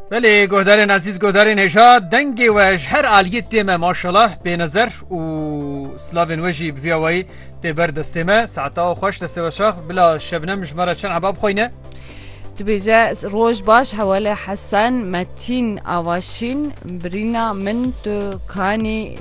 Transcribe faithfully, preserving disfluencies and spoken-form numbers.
بله گهدارین عزیز گهدارین هجا دنگی وش هر عالیت تیمه ماشالله به نظر و سلاوین وجی بیاوی تبر دستمه ساعتا و خوش دسته و شاخ بلا شبنم جمره چند عباب خوینه دبیجه روش باش حواله حسن متین آواشین برینا من تو کانی